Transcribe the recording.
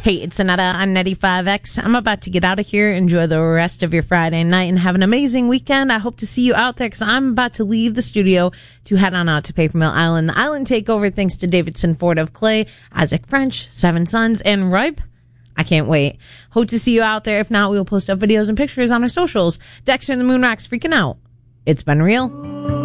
Hey, it's Annetta on 95X. I'm about to get out of here. Enjoy the rest of your Friday night and have an amazing weekend. I hope to see you out there because I'm about to leave the studio to head on out to Paper Mill Island. The island takeover thanks to Davidson Ford of Clay, Isaac French, Seven Sons, and Ripe. I can't wait. Hope to see you out there. If not, we'll post up videos and pictures on our socials. Dexter and the Moon Rocks freaking out. It's been real.